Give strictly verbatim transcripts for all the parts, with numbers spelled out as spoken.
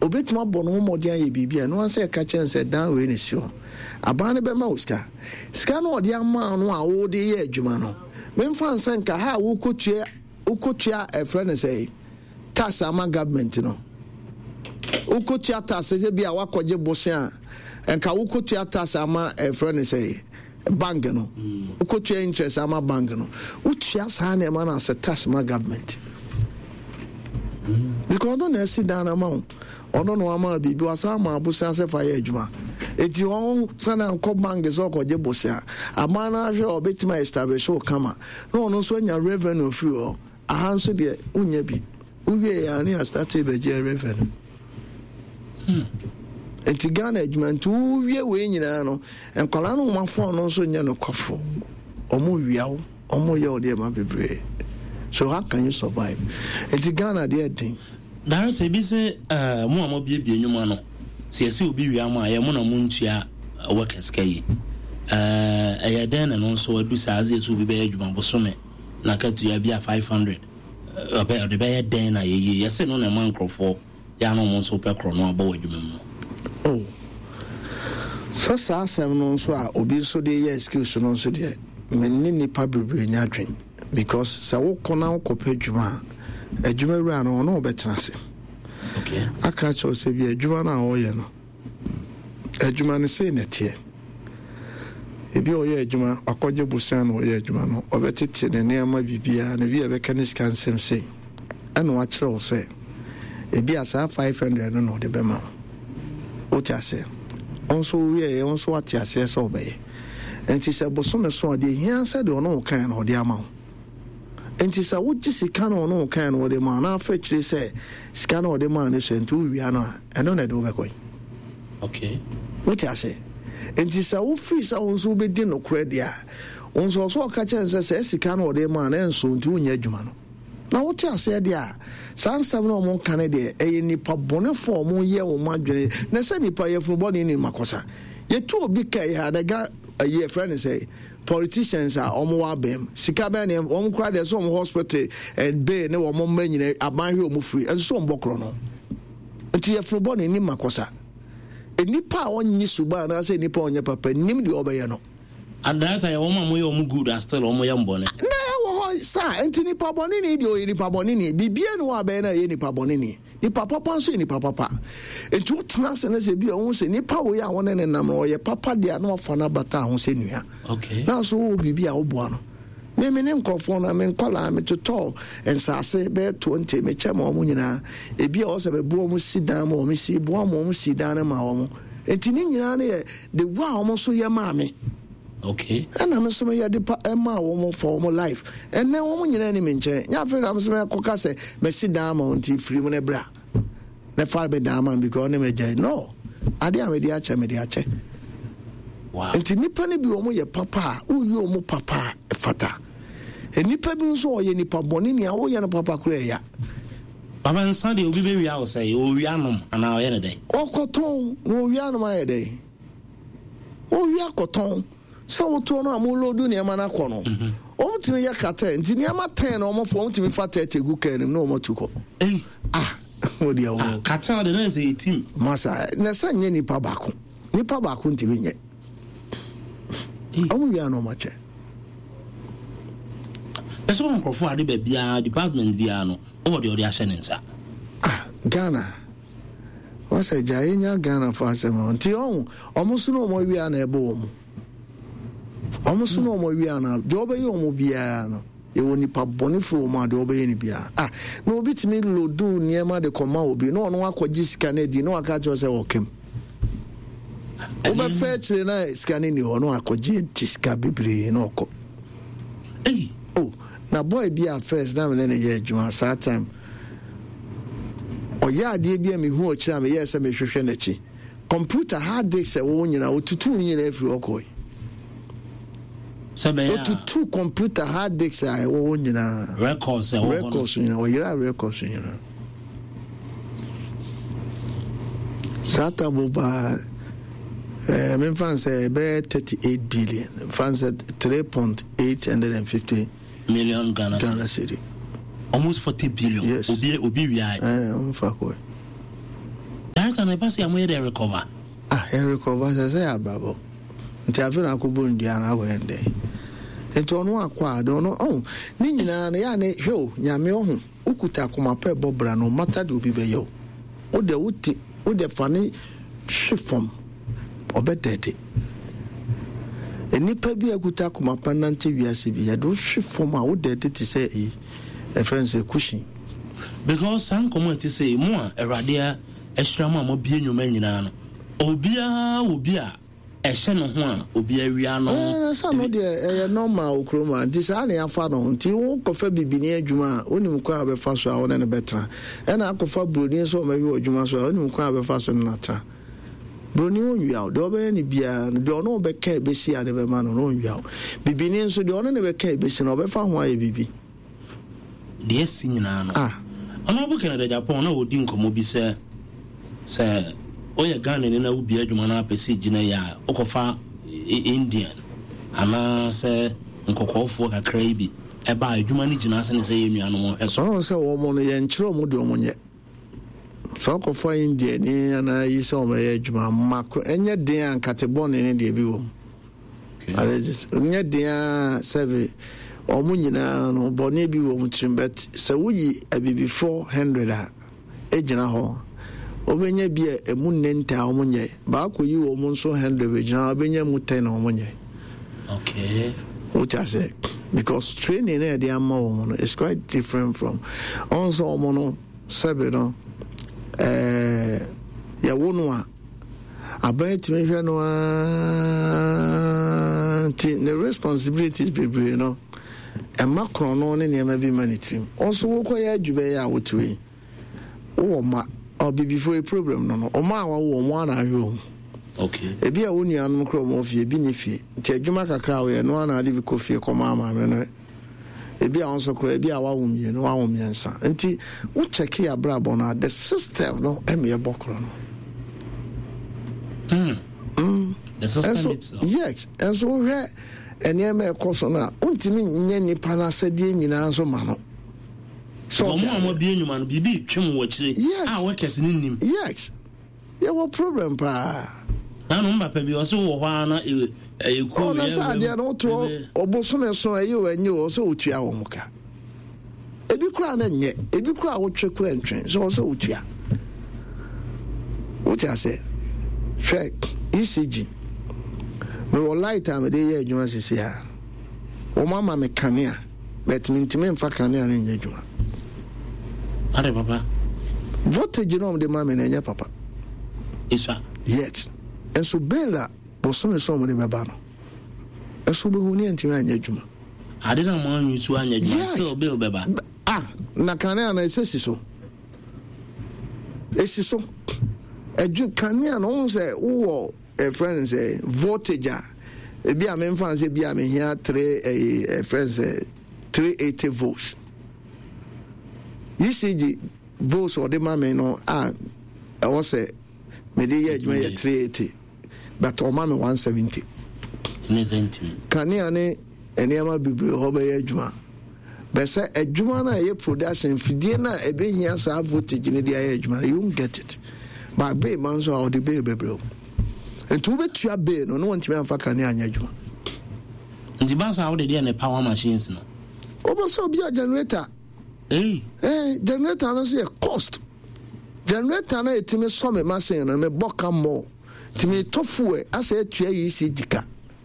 obetima bono mo dia ye bibia no anse ka chen se dan we ne sio abane be ma uska ska no odi ama no a wo de ye adwuma no memfa nsan ka ha wo kotua wo kotua e friend say tax ama government no wo kotua tax je bia wakoje bosen a enka wo kotua tax ama e friend say bank no wo kotua interest ama bank no wo tua sa na ma na se tax ama government because no na sit down amount ono no ama bibi wasa ma abusan se fa ye adwuma eti on sana nko bank so ko je bosia ama na hwe obetima establish o kama no no so nya revenue free o ahanso de unya bi uwie ya ni start be je revenue hmm eti Ghana adwuma ntu uwie we nyina no enkwala no mafo no so nya no kwafo omo wiawo omo ye o de ma bebre. So how can you survive? Eti Ghana de thing. Director bi say eh mo amo bie bie nyuma no. Se ese obi wi ama ye mo na mo ntua workers kai. Eh eh den na no so adu sa aze so bi be adwuma bosome na ka tua bi a five hundred. Obe de be den na ye ye se no na man crofo ya no mo so pe kro no aba adwuma mu. Oh. So sa asem no so a obi so de ye excuse no so de me ni nipa bebre nya adwen. Because sa wo kona ko pedjuma adwuma ru ano no betenase okay aka cho se bi adwuma na wo ye no adwuma ne se netie ebi o ye adwuma akoje busan no ye adwuma no obetete ne ne ama bibia ne bi e be kanis kan sem se ana wa kire o se ebi asa five hundred no de be ma o ti ase onso wie onso ati ase se obeye enti se bosome so de hia se de ono kan no de ama enti sa wuji sika no no kan no de ma na fa kire se sika no de ma ne se ntu wi ano eno na de wo be koy okay what you say enti sa wo free sa wonso be di no credit a wonso so ka chen se se sika no de ma na enso ntu nya adwuma no na what you say de a san sam no mo kan de e nipa bonefo mo ye wo madwene na se nipa ye fu boni ni makosa ye tu obi kai ha daga a year friend say politicians are omo wabem sika be ne omo kra de so hospital and be ne omo manyine aban he omo free and so mbokro no nti ye fu boni ni makosa enipa onyi suba na say nipa onye papa nim de obeye no at that time omo mo ye omo good and still omo yam bone na wo ho sa enti nipa boni ni de o nipa boni ni bibie no abe na ye nipa boni ni nipa papa so nipa papa enti utna se na se bi o se nipa wo ya wona ne nam no ye papa de na ofa na bata ho se nua okay na so wo bibia wo boa no me me ne nkofo na me nkola me toto ensase be twenty me chema mo nyina ebi o se be bo mo sidan mo me si bo mo sidan na ma wo enti ni nyina ne the wa mo so ye ma me okay and I'm so ya de pa ema wo for mo life and then wo nyina ni me nche nya fe am so me koka se me sidan ma onti free mo ne bra ne fa be da man because ne me je no ade am de ache me de ache wow enti nipa ne bi wo mo ye papa o yi wo mo papa fata enipa bi nso o ye nipa boni ni a wo ye no papa kura ya baba nsa de obi be wi a wo say o wi anom ana o ye ne dey okoton wo wi anom aye dey o wi akoton so wo to no amulodu ne ma na kɔ no o mtimi ya kata nti ne ma ten no mo fo o mtimi fa tete gu kan no mo tuko eh ah o dia wo kata de na say team masa na sa nye nipa baako nipa baako ntimi nye amu wi anom ma che eso mo krofo ade ba bia department bia no o de o de ahye ne nsa ah Ghana wasa jaye nya Ghana fa asema nti on omo suno mo wi ana ebe wo mo omo suno mo wi ana de obe ye omo bia no e woni pa bonifo mo ade obe ye ni bia ah no obi timi lodu niema de koma obi no no akɔgi sika na di no aka cho se wokem oba fe chire na sika ni ho no akɔgi sika bebre no okɔ eh oh na boy bia first na me ne ye adwuma sa time o ya de bia me hu o kira me yes me hwehwe na chi computer hard disk e wo nyina o tutu nyina afiri okoi sabe ya o tutu computer hard disk e wo nyina records e wo records nyina o yira records nyina sata boba eh me fanse be thirty-eight billion fanse three point eight five million Ghana Ghana cedi almost forty billion yes. obi obi wi ai eh on fa ko Director na pass ya mo dey recover. Ah, e recover say abrabo. Nti afi na akọbọ ndia na ahọ ende. Nti ono akwa de ono oh ni nyina na ya na hwe nyame ohu ukuta akoma pa bobra no mata de obi be yo. O de wuti o de fane shifom obedede. Enipa bi akuta akoma pa nante wiase bi ya do shifom a o de te say e e friends e cushion. Because some community say more eradia eshrama mo bie nyuma nyina no. Obia obia ehye no ho a obia wia no. Eh sa no de eh normal okroma nti sa na afa no nti wo kofa bibini adwuma onim kwa abefa so a wona ne betra. E na akofa broni so ma hwe adwuma so a onim kwa abefa so na tra. Broni onwia de obe ni bia de ono obeka e besi ade be ma no onwia. Bibini nso de ono ne beka e besi no obefa ho aye bibi. De esi nyina no. Ah. Ono bu Canada Japan na odi nkomo bi se se oya Ghana ni na ubi adwuma na apese gina ya okofa Indian ana se nkokofo kakra bi e ba adwuma ni gina se ne se yenu anu mo eso se wo mo no ye nkyero mo de mo nye so okofa Indian ni ana yi se o me ye adwuma mako enye den ankatebon ni de bi wo alezis enye den sebe o mo nyina no bone bi wo mtrimbet se wuyi abibi four hundred a ejina ho obenya bia emu nenta omunye ba ko yi wo mun so hundred be jina obenya mu ten omunye. Okay, what I say, because training there the amount is quite different from also omono sebe no eh ya wonu a about me hwe no a the responsibilities people you know e makro no ne ne ma bi manitrim also wo ko ya adwube ya wotwe wo ma or before a program no no o ma wa wo mo na hwe. Okay, e bia wonu anu kro mo fie bi ni fie nti adwuma kakra wo ye no na ade bi ko fie ko ma ma no e bia onso kro e bia wa wo mie no wa wo mie nsa nti wo check ya brabo na the system no e me bokro no. Mm. Mm. The system so, itself. Yes, and so where and ye me koso na untimi nye nipa na sede nyina so ma no. So mo mo bi enyuma no bibi twem wo kire ah workers ni nim. Yes. Ye wo problem pa. Na no mba pa bi o so wo ho ana e e ku ye. Na sa dia no to oboso me so ayi wo anyi wo so otua wo muka. Ebi kura na nye, ebi kura wo twe kura ntwen so so otua. What I say? Check E C G. Me wo light am de ye adwuma sisi ha. Wo mama me kanea, but me ntime mfa kanea na nye adwuma. Are papa. Voltage no de mama na nye papa. Isa. Yes. And so bella boso me so mo de baba no. E so be huni ntime anya adwuma. Ade na mo anyu so anya adwuma still be baba. Ah, na kanea na esisi so. Esi so. Eju kanea no say wo a friend say voltage e bia me mfa say bia me here three a friend say three eighty volts. You see the volts or the mama no ah I was say me dey age me three eighty but o mama one seventy. Ne sentiment. Kanea ne eniama bibre ho be adwuma. Be say adwuma na ye production fidie na e be hia sa voltage ne dey adwuma you won't get it. But be man so or the be bebro. And to bet you be no no want me amfa kanea anya adwuma. Ndi ba sa wo dey na power machines no. Obo so be a generator. Eh. Eh, generator no say cost. Generator na etime so me machine na me boka mo. Timi tofu e asa etua yi si dika.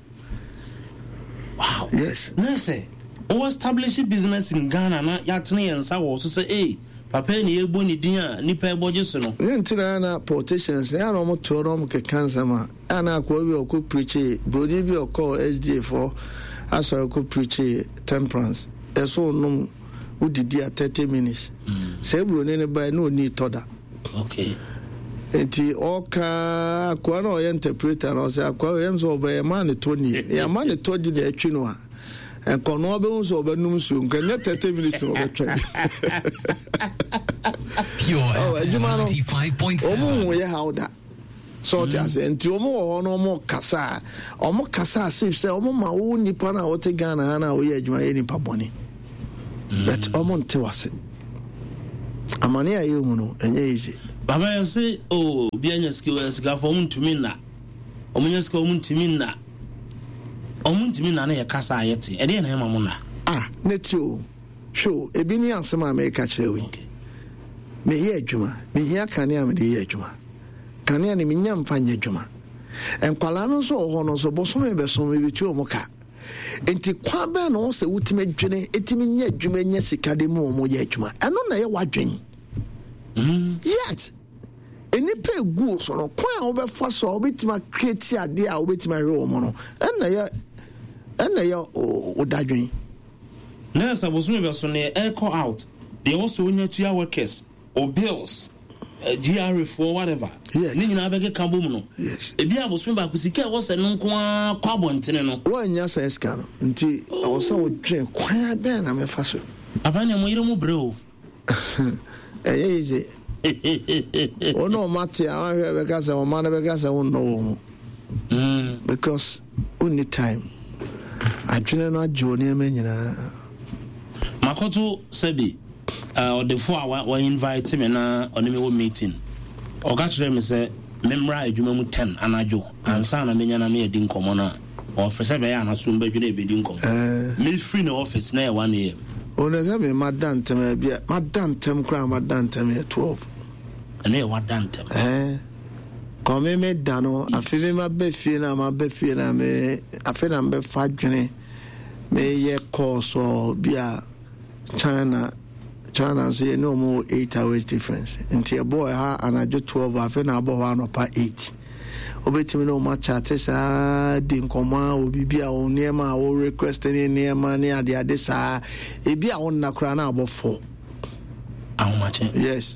Wow. Yes. Na say, o establish business in Ghana na ya tene yensa wo so say eh papa ni ebo ni din a nipa eboje so no. Ntina na politicians na no mo to no mo ke cancer ma. Ana ko bi o ko preach brodi bi o call S D A for aso ko preach temperance. Eso no udidi at thirty minutes. Say broni ne by no need toda. Okay. Enti oka kwa no interpreter no say kwa yem so be man to ni. Ya man to di na atwi no a. Enkono be unso obanum so nkanya thirty minutes no be twa. Pure ninety-five point five. Omo ye hauda. So ti ase enti omo ho no omo kasa. Omo kasa sif say omo ma wo nipa na wo te Ghana na wo ye adwuma ye nipa boni. But omo nte wase. Amani ayi hu no enye easy. Baba say oh bianya skill sika for untumi na omunya skill untumi na omuntumi na na ye kasa ayete e de na hema mo na ah netio show ebi ni asema me ka kirewe me ye adwuma me hia kanea me de ye adwuma kanea ni me nya mfanye adwuma enkwala no so ho no so boso me beso me bi o mo ka enti kwa be no se wutime dwene etimi nya adwuma nya sika de mu o mo ye adwuma eno na ye wadwen mm yet eni pe gu so no kwa o be fa so o betima create ade a o betima hwe o mo no ena ye ena ye o dadwen na sa boso me beso ne echo out they also nya tua workers or bills uh, G R F or whatever yes ni nyina bege kambo mu no yes e bia boso me ba kusika wo se no nko a kwa bontene no wo nya sa eska no nti wo sa wo dwen kwa ben na me fa so abane mo yire mo bre o eh eje ono mate a we be ka se o man be ka se wo no wo mm because only time adwene no ajoni e menyina makoto sebi uh the four wa invite me na on me meeting o ga kire me say memra adwuma mu ten anajo ansa na menya na me edi nkomo na office be ya na so mba dwene be di nkomo me free na office na one a m o na say me madam tem bia madam tem kra madam tem e twelve na e madam tem eh come me dano afi me be fie na ma be fie na me afi na be fa dwene me ye course or bia China China so you know more eight hours difference. Until a boy ha and I just twelve I feel about one or pa eight. Obetimi no match atesa din koma obi bia on near ma o request any near money at the adesa e bia on na kra na about four. How much? Yes.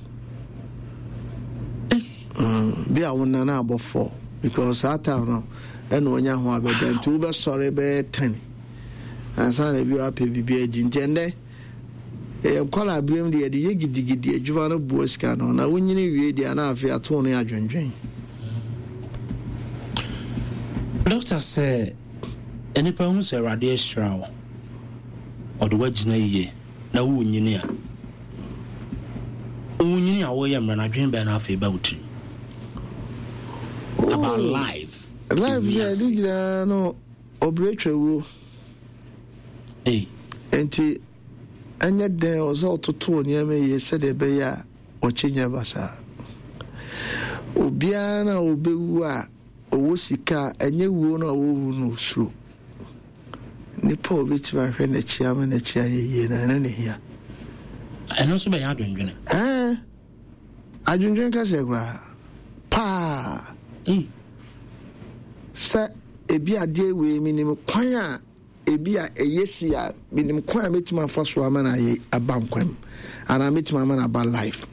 Um bia on na about four because that time no and when you ho abeda nti be sorry be ten. And san e bi ape bibia ntende e kwala abrem de de yegidigidi adwuma no bo sika no na wonyini wie dia na afi ato no adwendwen. Doctor say any person say radiation or the wagina ye na wonyini a wonyini a wo ye mra na dwen be na afi ba wutri about life life yeah digina no obretwewo eh enti anya den ozo toto niam ye se de be ya ochenya basa obia na obewu a owo sika enye wuo na owo no suro nipa obitima hwe na chiama na chia ye na na ne hia eno so be ya adwendwene eh adwendwen ka se gra pa eh sa ebi ade we minim kwan a ebi a eyesi a minim kwan metima fa so ama na ye abankwam ana metima ama na ba life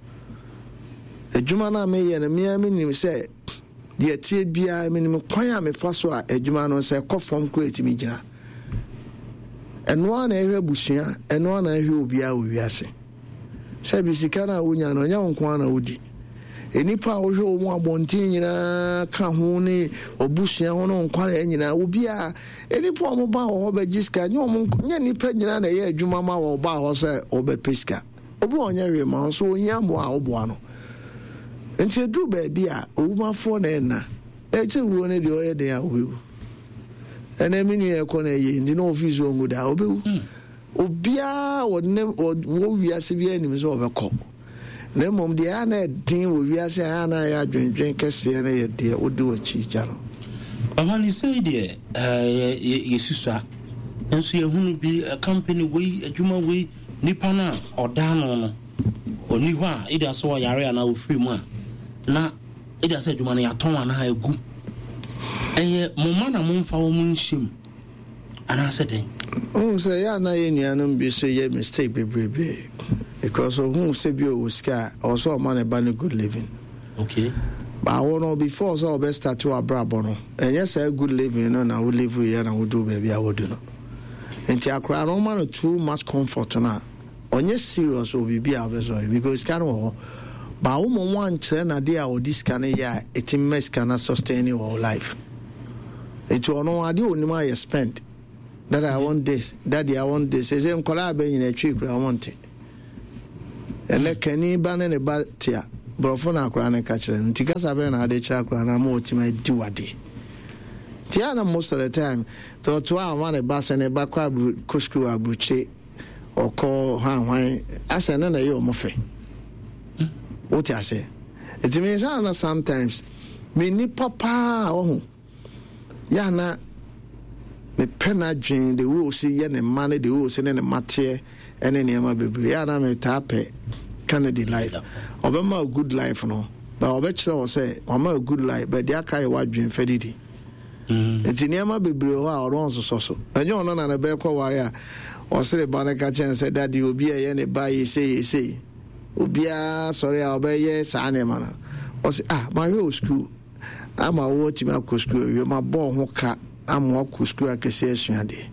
ejuma na me ye na me minim se de tie bia minim kwan a me fa so a ejuma no se kofom create mi gina eno na ehwe busua eno na ehwe obi a owiase se bisika na wonya no nya nkwan na wodi enipa ohwe omu abontin nyina ka ho ne obusua ho no nkwara nyina obi a enipa omu ba ho be giska nya omu nya nipa nyina na ye adwuma ma wo ba ho se obe peska obi onya we ma so ohia mo a obo ano enti edu ba bia owumafo na na eche wuo ne de oye de a obewu ene minu ye ko na ye ndi no office o nguda obewu obia wonne wo wiase bia enim so obekọ na mom de ana din wo wiase ana ya dwendwen kese na ye de odi wachi jaro baba ni say de eh yesusa enso ye hunu bi company we adwuma we nipa na odano no oni ho a ida so yare ana ofiri mu a na ida se adwuma na ya ton ana egu eye moma na momfa wo munhim ana se den oh say ya na ye nuanum bi so ye mistake bebrebe because of who say bi o ska also man ba no good living okay but I want to before so be start to abrabo no enye say good living no na we live here na we do baby I would do no enti akra no man too much comfort na onye serious obi bi abezo because can o ba wo mo wan kire na dey a this can ya it mess can sustain your life it ono ade onima you spend that I want this daddy I want this say nkola be nyina twi kra want it ele kani ba ne ne ba tia brofo na akra ne ka kire nti kasa be na ade kira akra na ma otima di wade tiana most of the time to to a man e ba se ne ba kwa kusku abruche oko han han asa na na ye o mo fe what you say it means na sometimes me ni papa oh ya na me pena dwen the way see ye ne man the way see ne mate ene ne ma bebre ya na me tape Kennedy life obema a good life no but obechira o say obema a good life but dia kai wa dwen fedidi mm enti ne ma bebre ho a oron so so so enyo no na na be kwa ware a o sere banaka chen say daddy obi e ye ne ba yi say say obia sorry a obeye sa ne ma na o say ah my whole school ama wo ti ma ko school yo ma bo ho ka ama ko school akese asuade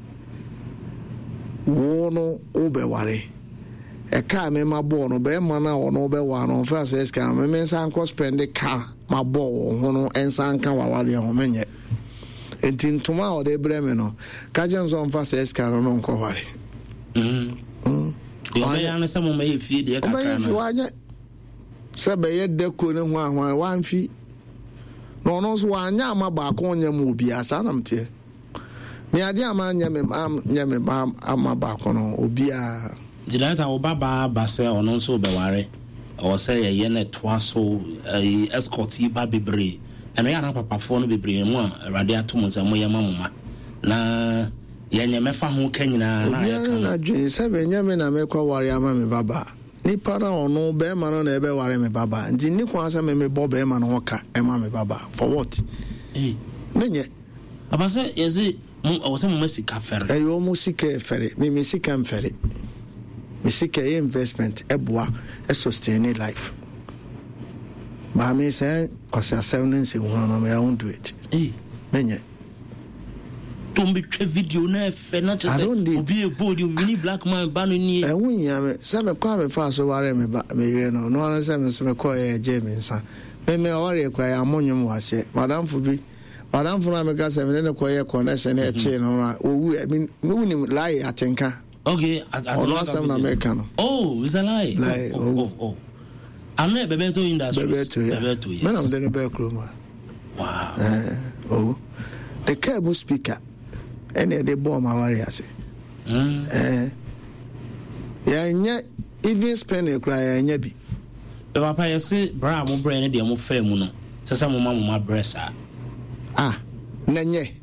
wo no obe ware e ka me ma bo no be ma na ono be wa no fa se ska me me san ko spend the car ma bo ho no ensan ka wa ware ho menye enti ntoma o de bre me no ka jen so fa se ska no nko ware mm mm yo me ya no se mo me fie de ka ka no wa nya se be ye de ko ne ho ahwa wa mfi no no so wa nya ma ba ko nya mu obi asa na mte me ade ama nya me am nya me ba ama ba ko no obi a Jidata obaba base ono so be ware o say ye ye na toa so escort yi ba bebre eno ya na papa fo no bebre mu a rade atom za mo ye mamoma na ye nya mefa ho kanyina na ya kan na dwen se be nya me na me kwa ware ama me baba ni para ono be ma no na ebe ware me baba ndi ni kwa asa me me bo be ma no hoka e ma me baba for what eh menye abase ye ze mo o se mo masika fere eh yo mo sika fere me me sika fere me seek a investment eboa a sustain life ba me say cause seven say one no me I won't do it eh menye don't be try video na fe na just obi e bold you ni black man ba no ni e wunya me say me kwa me fa so ware me ba me yire no no na say me so me kwa e je me nsa me me ware kwa ya amonyum wase madam fu bi madam fu na me ka say me ne kwa ye connection e che no na owu me wuni lie atenka. Okay, at last time American. Oh, is a lie. Lie. Oh, oh, oh. I'm not Bebeto industry. Bebeto, Bebeto, yes. Man, I'm the Bebeto. Wow. Uh, oh, the cable speaker. Any of the bomb, I worry, I say. Hmm. Eh. Yeah, yeah. Even spend a cry, and yabi. Papa, you see, Bra, mo brain, the mo fair muno. Sasa mo mama ma breast. Ah, nanye.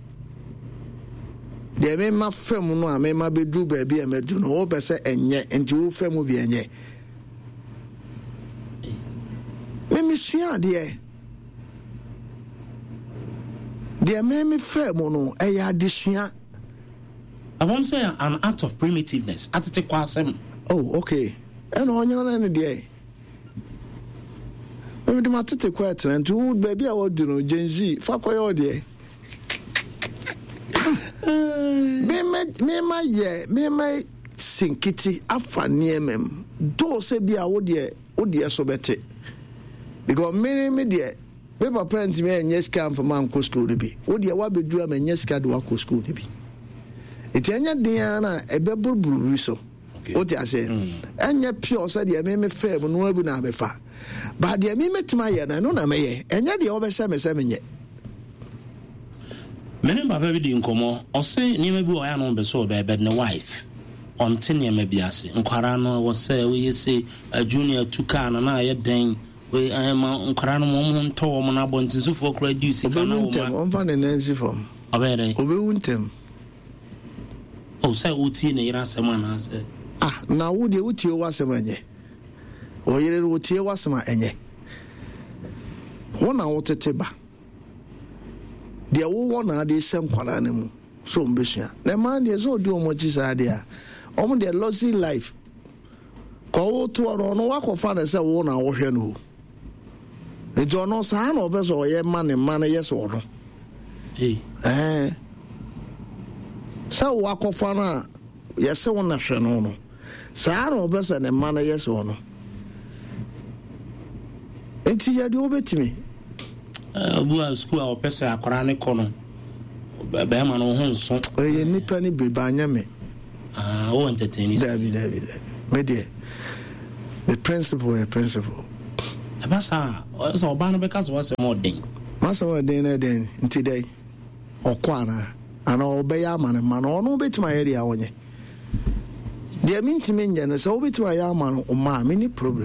De me ma fam no a me ma bedu ba bia me du no wo pese enye enti wo fam bi enye me mi sua de de me mi fam no e ya de sua I won't say an act of primitiveness atete kwasem. Oh, okay. And on your na de me de matete kwa trend wo ba bia wo du no Gen Z fa koyo de me me ma ye me ma sinkiti afa niemem do se bia wo de wo de so bete because me me de me papa ntimi enye scam for man ko school bi wo de wa bedu am enye scam de wa ko school bi eti anya den na ebe burburu riso wo ti ase enye pure so de me me fam no abu na be fa ba de me metima ye na no na me ye enye de wo be se me se me nye Many Baba be in Como, or say, near me, I know, be so bad, no wife. On ten year maybe I say, Uncarano was say, we say, a junior two can and I a dang, we I am on Carano woman, Tom, and I want to so for reduce it. I'm finding Nancy from. Obey, obey him. Oh, say, Uti, and someone has said. Ah, now would you Uti was a man ye? Or you would tear was my any. One hour to Tiba. Dia wo wona de sem kwala ne mu so mbesua na man de so do mo chisa de a om de lossy life ko wo to ro no wakofa na se wo na wo hwe no e jo no sa na obeso ye man ne man yes wo no eh eh sa wakofa na yes wo na hwe no no sa na obeso ne man yes wo no enti ya de obetimi uh, school or pesa akorane kono be ma no ho nso e nipa ni be ba nya me ah o entertain David David me de the principle a principle Abasa, so Obano because was more ding. Master wa den na den nti dai okwana ana obeya man man ono betima area wonye de mintimi nya na so betima ya man o ma me ni problem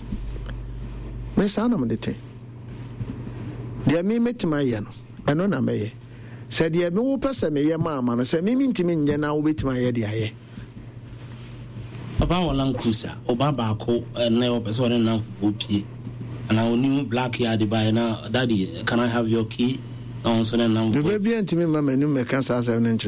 me sa na me de de me metima ye no eno na meye se de me wo pese me ye ma ma no se me mintimi nya na wo betima ye de aye Papa wala nkusa oba ba ko na wo pese wona na fufu pie. And I knew black yard by now, Daddy. Can I have your key? On so then I'm the baby and me, mamma, you may cancel seven inch.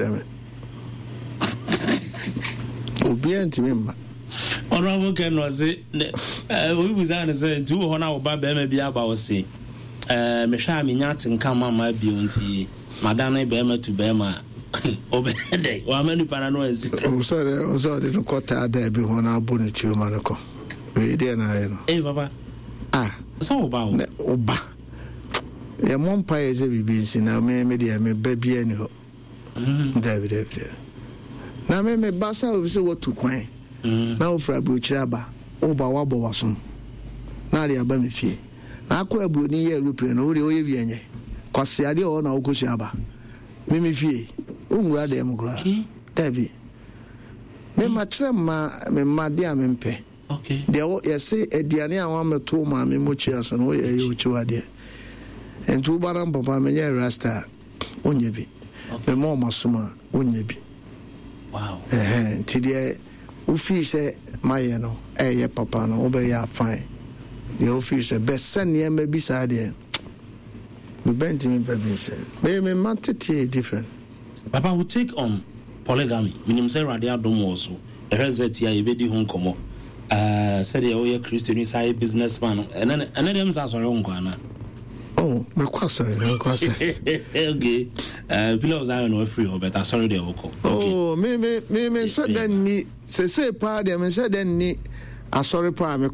Obedient to me. Or I can was it? We was saying two on our baby, maybe about say, uh, Misha Minat come on my beauty, Madame Bema to Bema. Obey, or many paranoias. Oh, sorry, I was already not caught that there be one our bonnet to Monaco. We didn't know. Eh, Papa. Ah. So about Oba. Ya mon pa eze bibinsi na me me dia me baby ani ho. David David. Na me me basa o se wotu kwan. Na ofra brochira ba. Oba wabo wasom. Na dia ba me fie. Na akọ aburo ni ye Europe no ori oye bienye. Kwase ade o na okosi aba. Me me fie. Onwura de em gura. David. Me ma kire ma me ma dia me mpe. Okay. There yes aduane a wa meto ma me mochia so no ye yo chiwade. Entu baram papa me nya rasta onye bi. Me mo masoma onye bi. Wow. Eh ti de u fi se maye no eh ye papa no obe ya fine. The office best send ye me bi sa de. Me bent me baby say. Me me matete different. Papa will take on polygamy. Minim say radio dom also. E rezet ya ebedi ho nkomo. Uh, said the old Christian side businessman, and then and then them are sorry, oh, my question, my question. Okay, uh, pillows I know free, but I'm sorry they will call. Oh, me, me, me, me, said then, say, say, pardon, me, said then, I sorry, pardon.